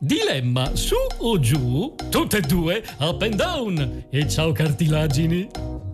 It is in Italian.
Dilemma su o giù, tutte e due up and down. E ciao cartilagini.